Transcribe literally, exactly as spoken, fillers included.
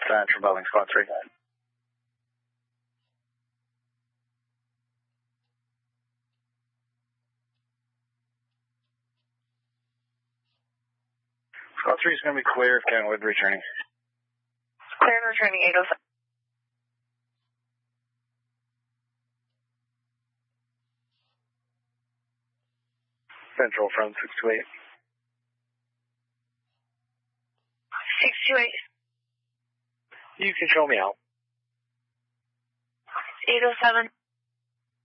Central Building Squad three. Squad three is going to be clear if Kenwood returning. Clear and returning eight oh seven. Central from six two eight. six two eight. You can show me out. eight oh seven.